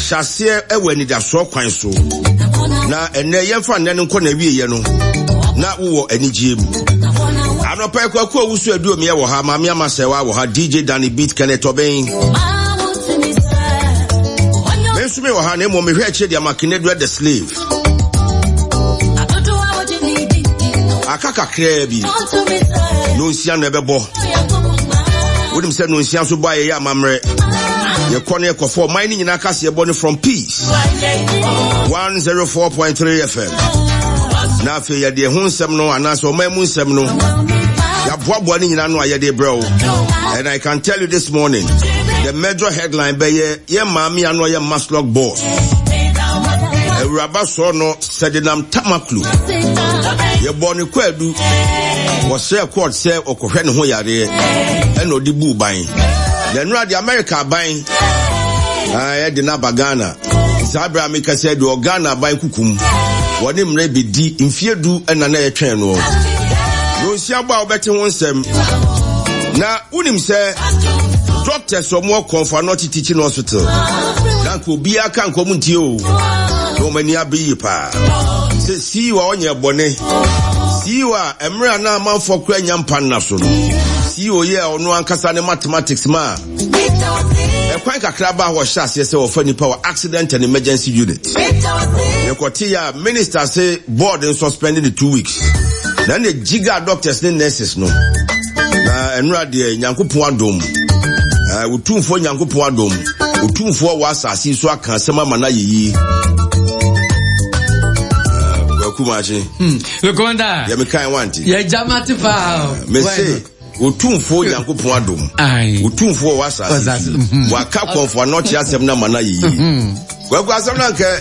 shase eweni da so kwan so na ene yemfa nne nko na wieye no na wo anigye mu anopa kwaku awusu aduo me wo ha ma me amasewa wo ha DJ Danny Beat Kenneth Oben Mensume wo ha na mo me hwe ache dia makinedu the slave akaka krebi no nsia no ebebo wodim se no nsia so ba ye amamre ye kone ekofo man ni nyina kase ebo ne from Peace 104.3 FM na fe ye de hunsem no anaso mamu nsem no ya boaboa ni nyina no ayede bro. And I can tell you this morning the major headline be ye maami ano ye Maslog boss Ewuraba so no sedinam tamaklu ye boni kwadu wo se court se okohwe ne ho yare e no di bu ban the no the America ban ye de na bagana Sabra America said do Ghana ban kukum woni mre bedi mfiedu na na ye twen no no sia ba obete ho nsem na unim se doctors omo konfa not teaching hospital danko bia kan komunti o no mani abiyi pa se siwa onye bone siwa emra na manfo kura nyampa na so no siwo ye ono ankasa ne mathematics ma e kwan kakra ba ho hyase se wo fa nipa wa accident and emergency unit ye kwoti ya minister say board in suspending the 2 weeks then the giga doctors and nurses no na enra de nyankopon adom utumfo nyankopon adom utumfo wa asase so aka sema mana yeyi kumaje Lokonda ya mekan wanti ya jamati pa me say utumfo nyankopon adom utumfo wa asase waka konfo no chi asem na mana yeyi kwa asem na nke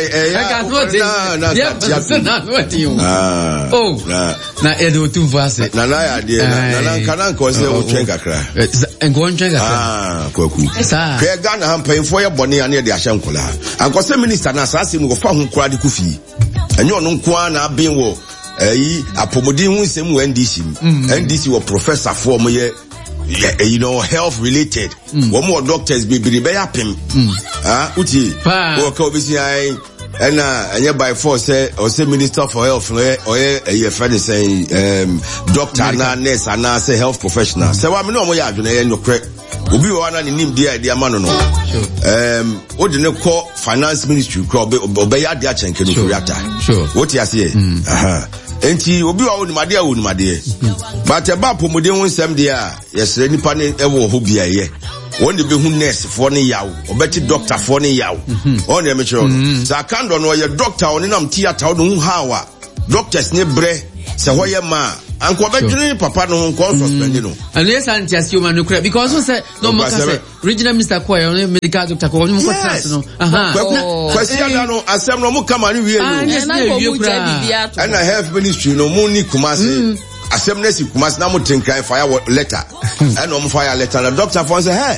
na edo utumfo ase na ya de na kana nko se o twen kakra enko ntwen kakra kwaku ke Ghana hampanfo ye bone ya na de ahye nkola ankose minister na asase mu go fa ho kura de kufi enyo no nko na abin wo apomodi hu nsem wo NDC wo professor for mo ye you know health related wo doctors be yapim uti wo ka obisi ai ena enye by force or say minister for health or ye friend say doctor na nurse na say health professional say wa me no mo ya adwene ye nokre obi wo na nim dia ma no o de ne call finance ministry ko obe ya dia chenke no kuriata what you say enti obi wa wonimade but eba pomode ho nsem de a yesre nipa ne ewo ho bia ye won de be hu nurse for ne yawo obeti doctor for ne yawo on de me chiro sa kando no ye doctor on nam theater on hu hawa doctors ne bre se ho ye ma anko bedwene papa no nko suspend no and yes antiasio man no because we say no more say regional minister ko ye medical doctor ko mo contract no kwasi ada no asem no mo kama ni wie no and I have ministry no mo ni kumase asem na si kumase na mo tinkan fire letter and no mo fire letter na doctor for say hey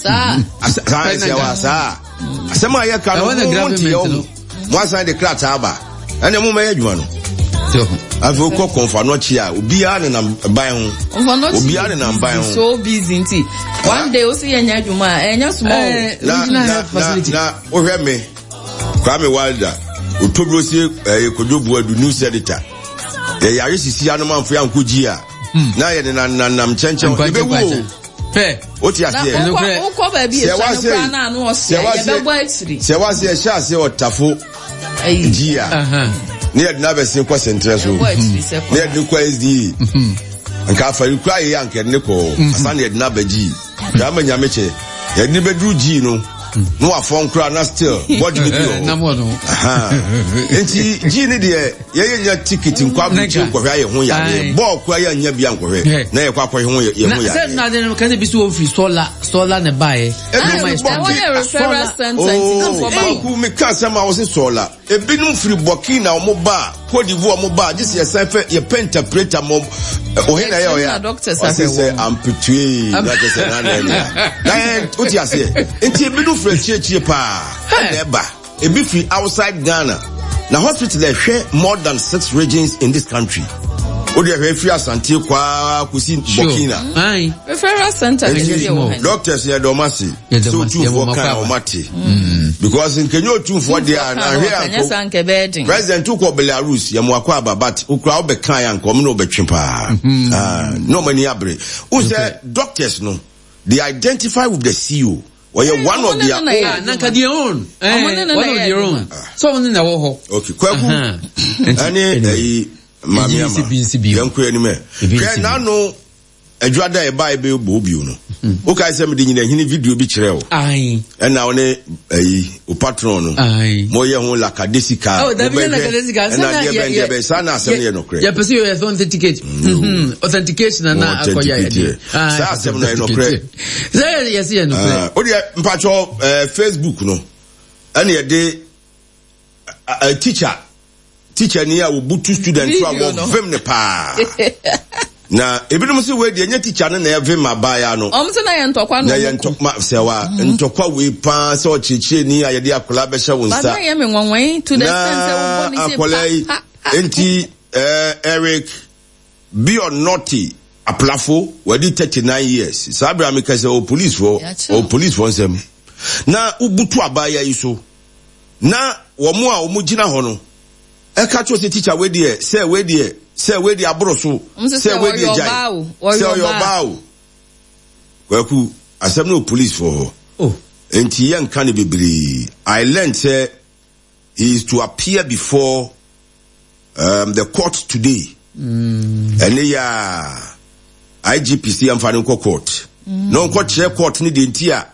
sa asem aye ka no mo ti yo mo asan de crat aba and mo me adwuma no avo ko konfa no chia obia ne na ban ho obia ne na ban ho so busy nti one day o see enya adwuma enya small regional facility na o hwe me Kwame Wilder otobro sie kodobu adu news editor yare sisi anoma mfo yankoji a na ye na nam chenchen e be wo o ti ase o ko ba bi e so na no o se e be bo extra se wa se sha se otafo jia ne na be sin kwa central so ne de kwa SD nka fa ikwa ye anke ne ko asa ne na baji da manya meche ye ni bedru ji no no afon kra na still what do you do na mo no enti ji ni de ye nya ticket nkwa bu chi nkwa ya ye ho ya ball kwa ya nya bia nkwa na ye kwa ho ye ho ya na de no kan bi so free solar ne bae ku me ka sama wo se solar e binum free Burkina mo ba Cote d'Ivoire mo ba this ye safe ye interpreter mo o he na ye o ya say amputee na je say na uti ase enti binum free chie pa na ba e be free outside Ghana na hospital share more than 6 regions in this country Odi e fi asante kwa kusi Burkina. Aye. Referral center doctors ya domasi. So two for kan o mate. Because in Kenya two for there na here President to ko Belarus ya mo akwa babat ukra obe kan ya nko no betwempa. No many abre. Who say doctors no they identify with the CEO. Or you one of their own. Their own. One of their own. So on in the wall. Okay, Kwaku. Any Mami Yanko anime. Now no Edwada e buy be bobu no. Okay, say me di nyina video bi kire o. Aye. And now ne o patron no. Aye. Mo ye ho lakadesika. Oh, that be lakadesika. Na be sana asem ye no kre. Ya pese you authenticate. Authentication na akoya ye. Sa asem no no kre. Say yes ye no kre. O de mpacho Facebook no. Ana ye de teacher ni ya obutu student wa wo vem ne pa. Na ebinom se we de nya teacher no na evem abaya no. Se na ye ntokwa no. Na ye ntokwa se wa ntokwa we pa se o chichie ni ya de akola be hye wonsa. Ba na ye me nwanwan to the sense we boni se enti Eric be or naughty aplafo we di 39 years. Sabra me ka se o police for nsem. Na ubutu abaya yi so. Na wo mo a o mo gina ho no. E ka cho se teacher we dey say we dey abroso say we dey jai say your bow kwaku asem no police for enti yan kan bibiri. I learned say he is to appear before the court today and ya IGPC amfani ko court no court ni de ntia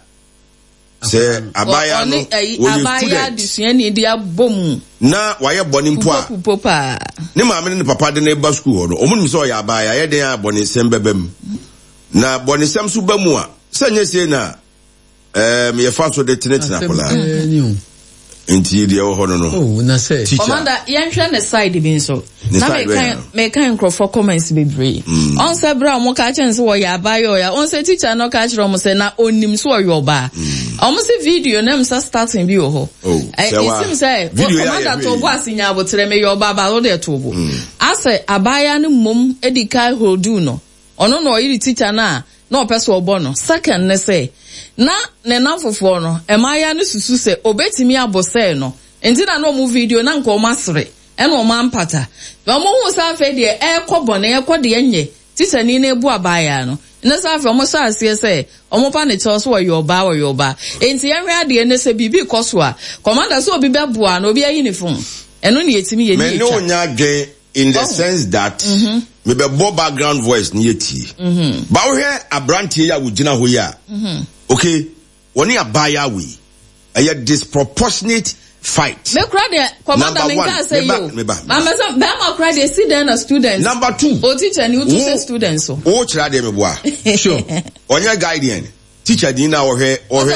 se abaya no abaya disuani dia bom na waye boni mpo a ne maame ne papa de na ba school no omunum so ya abaya ye den aboni sem bebem na boni sem so bamu a sanye se na ye fa so de tenetina kola enti de wo hono no na say commander yan hwe ne side bi so na me kan crofo comments bebre on say bra mo ka chen so wo ya abaya o ya on say teacher no ka kire mo say na onim so yo ba almost video na msa starting bi ho it seems say commander to bo asinya abotre me yo baba lo de to bo ase abaya ne mom edikai hodu no ono no yiri teacher na opeso obo no second ne say na ne nanfofo no emaya ne susu se obetimi abose no enti na no mu video na nko masre ena o mampata ba mo hu sa fe de ekobone ekode enye teacher ni na ebu abaya no na sa fe mo sa asie se omo pa ne cho so yo ba enti enwe ade ne se bibi koso a commander so obi beboa na obi ayi ne fon eno ne yetimi ye ni me no nya dwe in the sense that me be bo background voice ni yeti ba wo he abrantie ya wugina ho ya okay woni abaya we a disproportionate fight me cry the commander me can say you mama so be ma cry the see then a student number 2 o teacher ni to say students so o kira de me boa sure onya guardian teacher din na wo hwe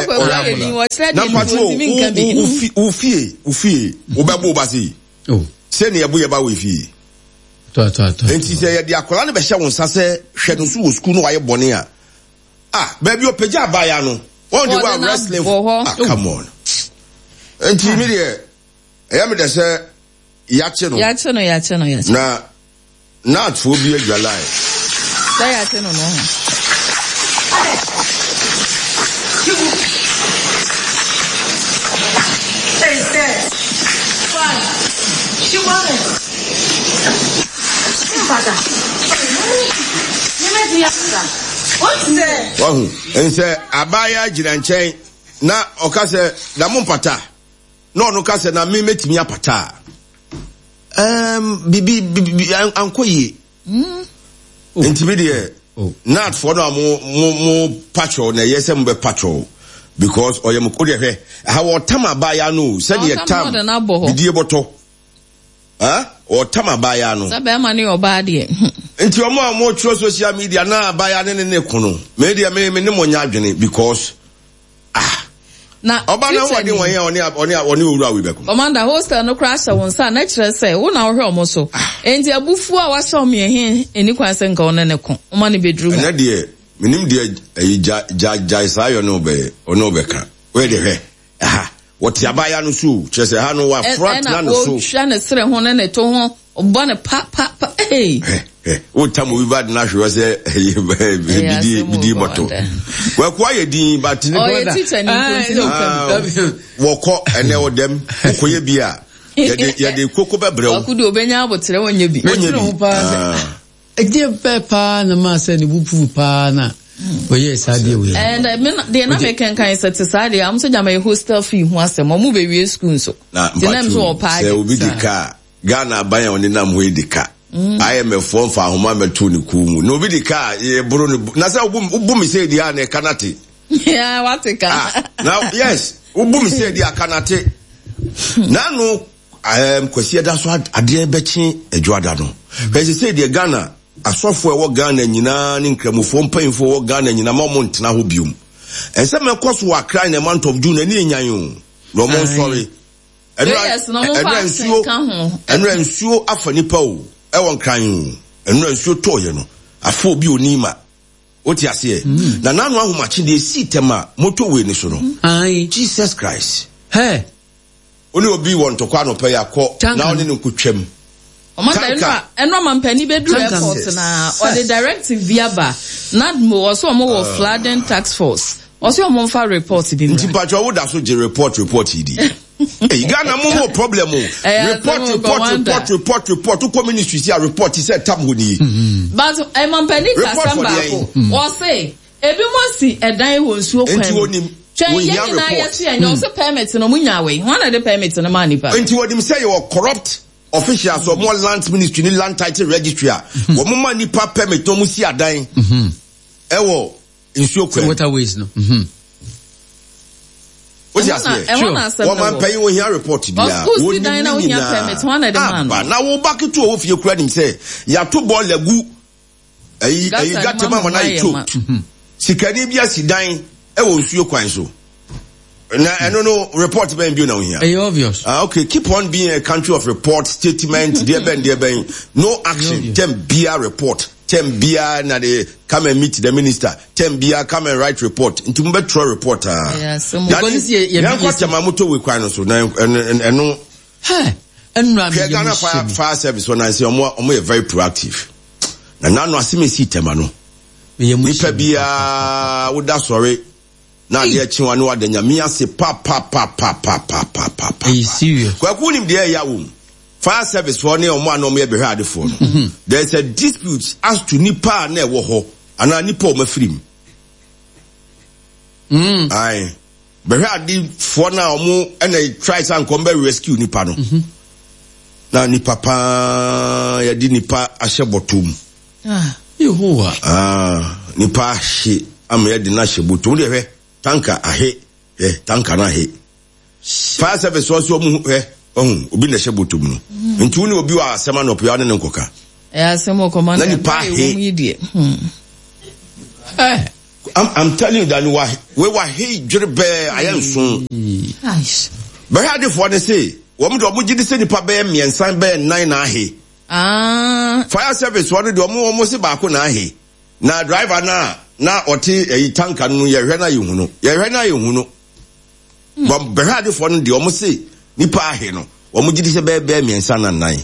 number 2 ufie wo be bo ba sei se ne ebo ye ba we fie to enti se ye de akola ne be hye wonsa se hwe no so wo school no wa ye bone a baby opeja abaya no one dey wa wrestling come on enti mi de eya me de se yache no na at for bi adwalai say yache no She wanted. Father. What's that? Wahu, ense abaya jira nchen na okase na mumpata. No kase na me metimi apata. Bibi ankoye. Intimidate. Not for no mo patrol na yese mbe patrol because oyem kode hwe. How tam abaya no, said ye tam. Bidie boto. Or tamabaya no sabe mani obade enti omo amo tro social media na abaya ne kono media me ne monya adwene because na oba na wodi won ye oni owura we beko commander hostel no crash won sa na kire say wo na wo hwe omo so enti abufu a waso me he eni kwan se nka one ne ko omo ne bedru na de minim de ja sayo no be ono be ka we de hwe what abaya no so chese ha no wa front na no so hwa na sere ho na to ho obo ne pa hey o tamu we bad na hwe say bidi moto we kwa ye din but ye teacher ni woko ene odem koye bia ye de koko bebreo akudo obenya abotre wonye bi eje pepa na ma se ni bupu pa na oye sadie we and they na make kan say to sadie am so jama hostel fee ho asem mo be we school so tinam so opa se obi dika Ghana banya oni nam ho edika IMF form fa homa meto ni kumu no obi dika e buru ni na say ubu mi say dia na kanate yeah what ka now yes ubu mi say dia kanate na no kwasi da so ade bechi adwada no kwasi say dia Ghana asofo e wo Ghana nyina ni nkramofo mpanfo wo Ghana nyina ma mo ntena ho biom ense me koso wa cry in the month of June ani enyan yo no mo sorry enra nsuo afa nipa o e won kran enra nsuo toye no afa obi onima oti ase na nanu ahomache de sitema moto we ni so no Jesus Christ oni obi won to kwa no pe yakọ na oni ni nkotwam Omata enwa mampani bedru airport na or the directive viaba nadmo also omo flooding task force also omo fa report bi nti patro wo da so je report idi Ghana mo problem report to ministry see a report he said tam honi but mampani kasamba ko o say ebi mo si edan wo nsuo kwan enti ya report and also permit no munya we one of the permits no mani pa enti wodim say you corrupt officials of more land ministry ni land title registry wo mo mani pa permit no mu si adan ewo nsuo kwan waterways no what you say one man pay you here report dia wo ni na wo nya permit one of the man na wo back to wo fie kura nim say ya to ball lagu ayi gatema na you choked sikani bia sidan ewo nsuo kwan so na no report ben bi na wo here obvious okay keep on being a country of report statement there ben no action tem bia report tem bia na they come and meet the minister tem bia come and write report into mbetro report yes ya kwa chama moto we kwan so na eno enra me Ghana fire service when I say omo very proactive na nanu asimesi tema no nipa bia wo da sorry na de chiwa no wadanya mi ase pa serious kwa kunim de ya wo fire service for ne omo anom ye behwe adefo no there is a dispute as to nipa na ewo ho ana nipa o mafirim ai behwe adefo na omo na try san come rescue nipa no na nipa pa ya di nipa ahye botom Yehowa nipa ahye am ya di na ahye botom de hwe tanka ahe tanka na ahe fire service also mu obi na shebotum no nti woni obi wa asema no pya ne nkoka asema commander na nipa he I'm telling you that we were he jrebe ayensun nice but how the for they say wo mo do mo gidi se nipa be miensan be 9 na ahe fire service wo do mo se ba ko na ahe na driver na oti tanka no ye hwe na yehu no but be how the for no de mo se nipa ahe no omo gidi se be miensa na nan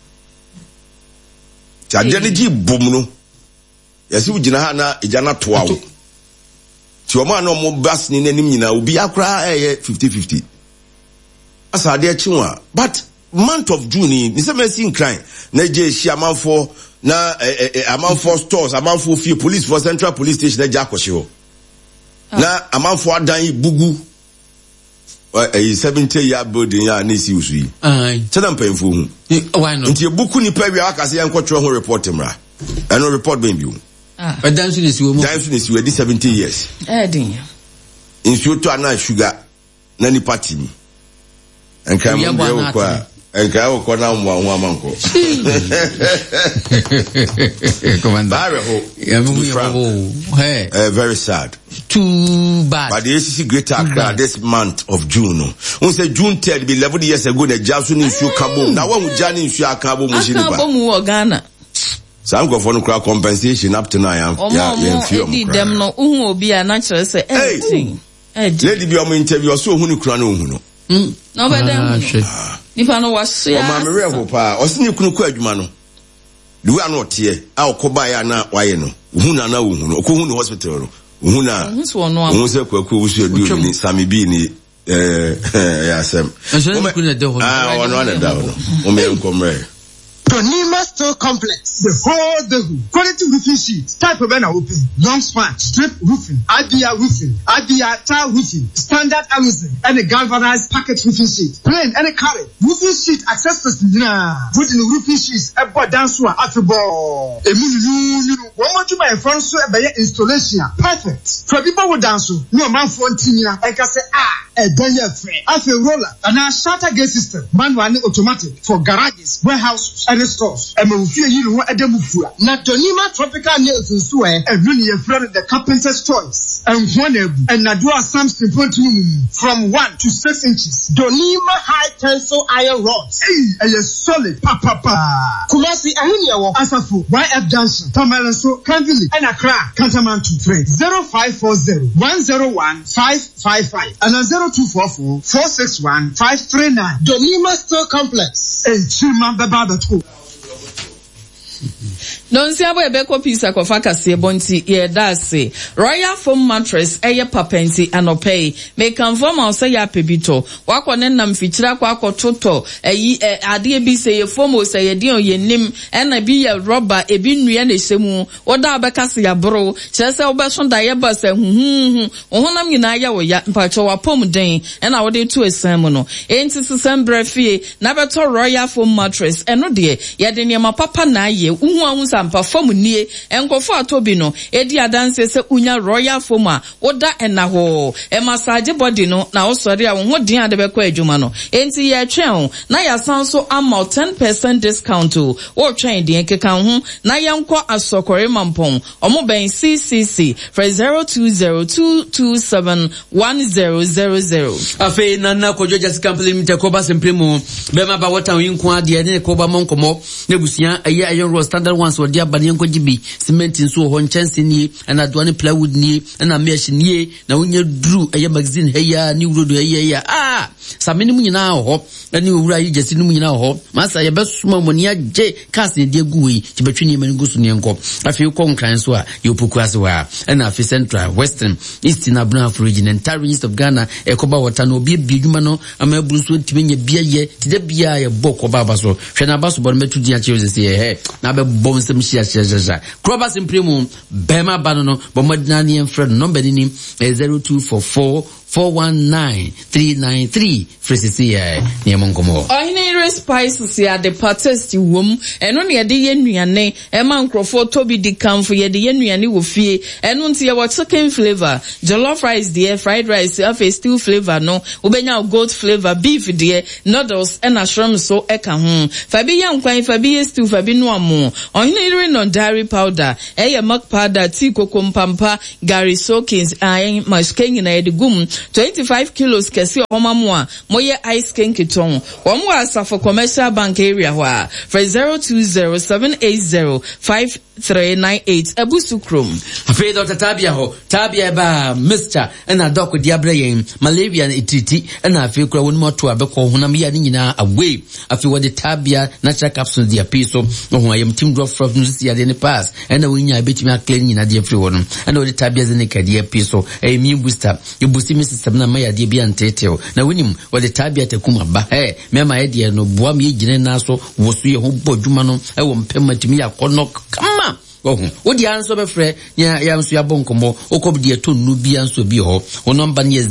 ta de ne gi bom no yesi ugina ha na ijana toa wo ti omo na omo bas ni nanim nyina obi akra 50-50 asa de chiwa but month of June ni se mesin crime na je shi amanfo na amanfo stores amanfo fie police for central police station na ja kwose ho na amanfo adan bugu 70-year building ya nisi usui tena mpemfo hu why not nti ebuku ni pa wi akase yankotro ho report mra eno report ben biu but dance ni siwo mo dance ni siwo di 70 years din insuo to ana sugar na ni party ni enka mo biu kwa enka o ko na mo ho amanko commander very sad too bad but the ACC Greater Accra this month of June we say June 3rd be 11 years ago na jasu ni nsu kabo na wan jani nsu akabo mo shiri ba akabo mu Ghana some go for no compensation up to now ya di dem no uhu obi a na kire say everything lady bi o mo interview so hu ni kura no hu no no be dem nipa no wase o ma me reho pa o sini kunu ko adwuma no the way not here our kobaya na waye no uhuna na uhunu okohu no hospital no uhuna uhunu se kwaku wusu edu ni sami bi ni yasem ono na da no o me nkomre Donima Store Complex. The whole Dahu. Quality roofing sheet. Type of open. Long span. Strip roofing. Adia roofing. Adia tile roofing. Standard Amazon. And a galvanized packet roofing sheet. Plain and a carrot. Roofing sheet accessories. Wooden roofing sheets. Ebo danswa. Afibor. One more to my front so by installation. Perfect. For people who dance. No man for Tina. I can say a day free. After roller. And a shutter gate system. Manual automatic. For garages. Warehouses. And stores. And we feel you know Adamufua. Not Donima Tropical Nails in Sue, and really a friend of the carpenter's choice. And one and Nadua Samson from 1 to 6 inches. Donima high tensile iron rods. Hey, and a solid papa. Kumasi Ahunia Asafu, YF Johnson, Tamalanso, Canville, and Accra, Cantamantu Trade. 0540 101 555 and 0244 461 539. Donima Store Complex. And Chima Babatu. Don't see abo ebeko pisa kwa fakasi ebonti ye dase. Royal foam mattress eye papenti anopay. Me confirm au se ya pebito. Wako nena mfichira kwa ako toto. Adie bi se ye foam o se ye diyo ye nim. Ena bi ye rubber ebi nuye ne shemu. Oda abekasi ya bro. Chese obesonda ye base ohonam nyina ya wo ya mpacho wa pom den. Ena wode tu esemu no. Enti sisembre fie. Nabeto Royal foam mattress. Eno die. Yede niyama papa na ye. Unsa perform nie enkofo atobi no edi adanse se unya Royal foam a oda enaho e massage body no na osori a wo din ade bekọ adwuma no enti ye twen na ya sanso ama 10% discount o twen din keka ho na yenko asokore mampon omo ben CCC for 0202271000 afi nana kojo just company mtekoba sempremo bema ba wata yinku ade ne koba monkomo nebusia ayen ro standard ones or dia bani enko gibi cement nso ho nchanse nie na aduane plywood nie na mesh nie na wonye dru eye magazine heya ni urodo heya sameni mu nyina ho ani owura yi jesi ni mu nyina ho masa ye besuma moni agye kase de guyi tibetwe ni mani gusu ne enko afi ko nkran so a yopuku ase wa na afi central western eastern abroad region entire east of Ghana ekoba water no obi biedwuma no amaburu so tibenye biaye tide bia ye boko baba so hwe na baso bo metu dia che se na be bon sem shia Kroba Simprimo Bema Banono Bomadani and Fred number ni 0244 419-393 Fresicia Niamonkomo. Ordinary spices ya the patesti wom eno ne de yenuane e man krofo tobi di kamfo ye de yenuane wo fie eno nti ye what chicken flavor jollof rice de fried rice afa stew flavor no obenya goat flavor beef de noodles and shrimp so eka ho fabi yankwan fabi stew fabi no amo ordinary non dairy powder ye milk powder tea kokompampa gari soakings ayen masking na de gum 25 kilos kesi omamwa moye ice king kiton omwa asafo commercial bank area wa for 0207805398 abusukrum afi Dr. Tabia ho Tabia ba Mr. na doc diabrayen malaria ititi na afi kura woni moto abekọ honam ya nyina away afi wode Tabia natural capsules dia piso no ayam team drop from news ya de pass na wonya abetimi clean nyina dia free wono na wode Tabia zene kadia piso immune booster you boost me system na maya de bia nteteo na wonim wode Tabia tekuma ba mema ye de no boa me gine na so woso ye ho bodwuma no wo mpema timi yakono kama Odi anso be frɛ ya nso ya bonkomo okobdi etonu bi anso bi ho wo number ne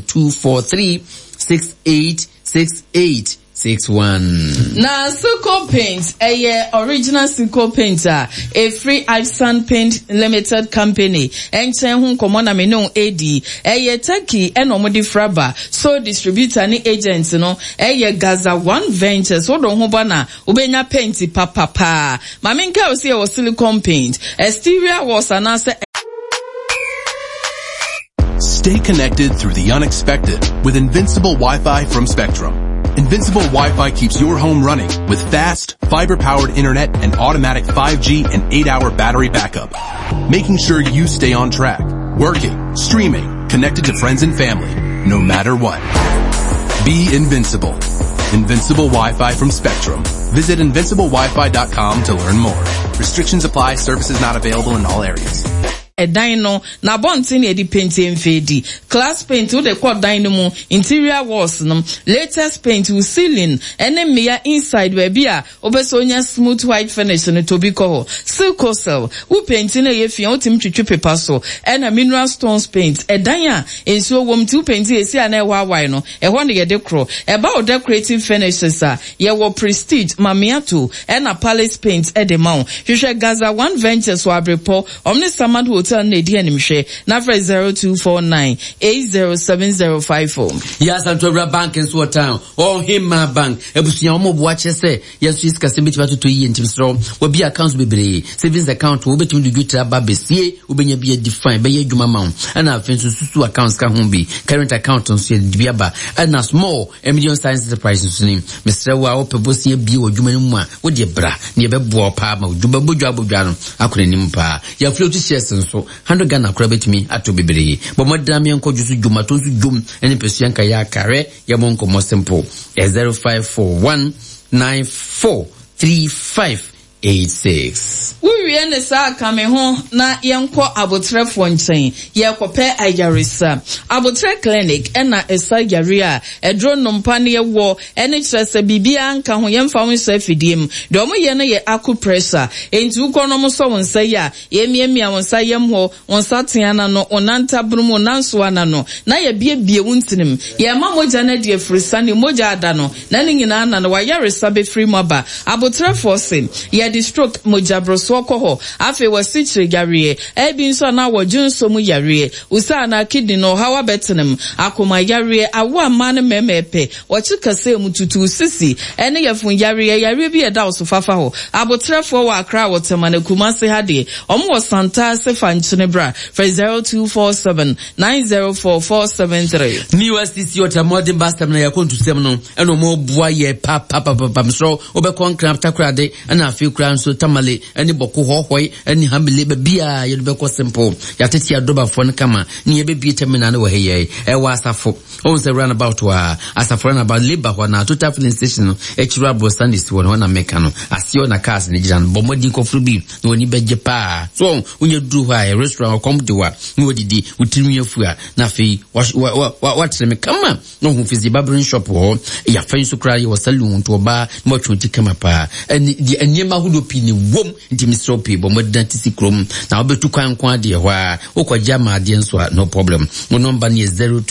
0243686861 na Silco Paint original Silco Paint a free Accent Paint Limited Company enchen hu komo na me no AD Turkey enomodi fraba so distributor ni agent no Gaza One Ventures wo don ho bana obenya paint papa ma menka o se wo Silicon Paint exterior was anase. Stay connected through the unexpected with Invincible Wi-Fi from Spectrum. Invincible Wi-Fi keeps your home running with fast, fiber-powered internet and automatic 5G and 8-hour battery backup, making sure you stay on track, working, streaming, connected to friends and family, no matter what. Be invincible. Invincible Wi-Fi from Spectrum. Visit invinciblewifi.com to learn more. Restrictions apply. Services not available in all areas. Dino na bontin edi painti mfedi class paint with the quad dynamo interior walls latest paint with ceiling and inside where bia obesonia smooth white finish on to be called silk cell who painting a fion tim paper so and a mineral stones paint danya in so wom two painti a see an wino a one ye decro about decorative finishes ye wo prestige mamiato and a palace paint at the mount you shall Gaza one ventures wabripo omni samad hotel Nedi animshe na 0249807054. Yes, and to bank in Swat Town or him my bank ebusunya omo boache say yes is kase beti bato to yi ntim so we be accounts bebre savings account wo betimi do twita ba besie wo benya be define be adwuma ma and afin susu accounts ka ho bi current account so bi aba and a small medium size enterprise so ni Mr. wa wo pebosie bi wo dwuma mu a wo de bra ne be bo pa ma dwuma bodwa no akora nim pa ya float shares so 100 Ghana kura betimi ato bibiri bo modam yanko jusu dwuma to su dwum ene pesu yanka ya kare ya monko mo simple 0541943586 we ne sa kame ho na yenko abotrefo nchen ye kope ayaresa abotre clinic ena esa yaria edro nompa ne wo ene kyerese bibia nka ho yemfa ho so afidiem de omo ye ne ye acupressure enti ukono mo so wonsa ya yemiemia wonsa yem ho wonsa teana no onanta brumu nanso ana no na ye biebie wuntinim ye ma moja na de frisane moja ada no na ne nyina na wa yaresa be free moba abotrefo sin ye di stroke moja broso ko afi wasi chigariye ebi nso na wojunso mu yariye usa na kidney no hawa betenem akoma yariye awa man memepe wachi kase mututu sisi ene yefun yariye bi eda osofafa ho abotrefo wa akra wotemane kumase hade omo santa sefa nchine bra 0247904473 ni wasisi otamode bastam na yakontu sem no eno mo bua ye papa mso obekon krapta krade na afi kran so tamale eni boko hohoi eni hamile bia ye be ko simple ya tete adoba fo kama ni ye be bi terminal na waheye e wa asafo on se run about wa asafo run about labor wa na total filling station echira bro sandis won na meka no asio na cars ni giran bomodi ko frubi no oni beje pa so unye duru ha e restaurant kom de wa ni odidi utimi afua na fe wa treme kama no hu fizi barbering shop ho ya fa so kra ye wa salon to ba mo twonti kama pa eni di enyema hudo pi ni wom ntimi stropi bomodi tisi krom na obetu kwan kwa de hwa okwaja ma de nso no problem mo number ni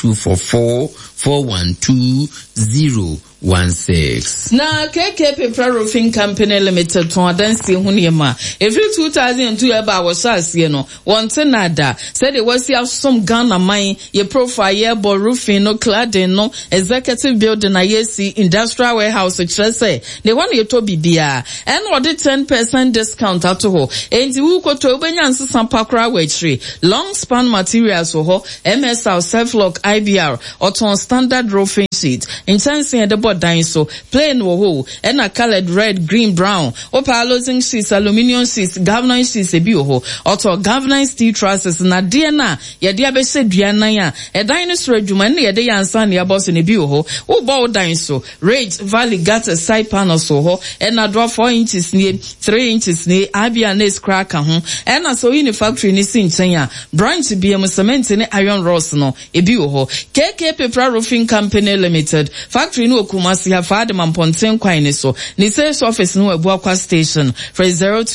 0244412016 na KK Paper Roofing Company Limited to adansi huniyema every 2002 eba wasase no wonte nada said it was here some Ghana mine ye profile ye bo roofing no cladding no executive building na yesi industrial warehouse chese they want you to bibia and what the 10% discount at ho enti wu koto obenya nsesan pakra wetri long span materials ho MSL self lock IBR or standard roofing sheet intense and the so plain wo and a colored red, green, brown opa losing sheets, aluminium sheets, galvanized sheets ebi ho auto galvanized steel trusses na DNA ye dia be se duana ya e dinosaur adwuma na ye de yansa na boss ne bi ho wo bo dinosaur Rage Valley gutter side panels ho and na draw 4 inches ni 3 inches ni abia na crack ho and na so in factory ni sin ya branch BM cement ni iron rods no ebi ho KK Paper Roofing Company Limited factory no Kumasi have had Mamponten Quine so ni sales office no Abuakwa station for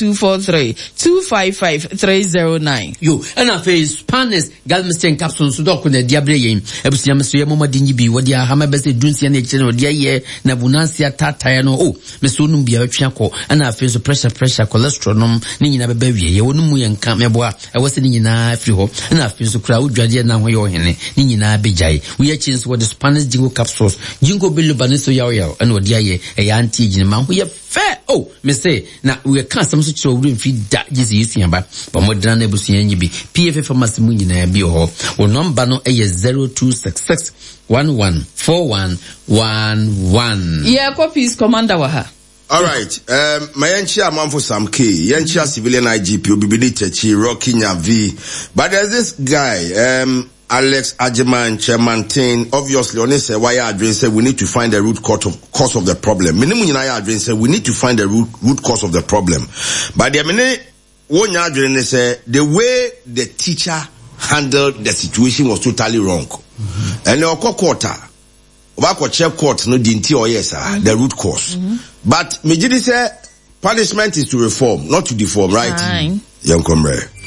0243-255-309. Yo, and a face Spanish Galveston capsules to dock on the Diabrain, Ebusiam Suyama Dingy, what dia Hamabese Dunsian Exen dia ye, Nabunancia Tatayano, oh, Messunum be a chanco, and I feel pressure, cholesterol, Nina Baby, Yonum and Kamabua, I was sitting in a friho, and I feel so crowd, Jadia Nawayo, Nina Bijay. We are changed what the Spanish Jingo capsules, Jingo Bill Baniso Yao, and what dia ye, a auntie man, we have fair. Oh, me say, now we can't some such a room feed that is using about, but more than able to be PFA for Massimun in a bio, or number no a 0266114111. Yeah, copies Commander Waha. All right. My enchia Manfo Sam K, Yenchia civilian IGP, Obibidi Chechi, Rocky Nyavi. But there's this guy, Alex Ajiman, Chairman Tin, obviously, on this, why I said we need to find the root cause of the problem. Minimum I said we need to find the root cause of the problem. But the minute one yard say the way the teacher handled the situation was totally wrong. And the quarter, what check court no dinti or yes, the root cause. But Mejidi say punishment is to reform, not to deform, right? Young comrade.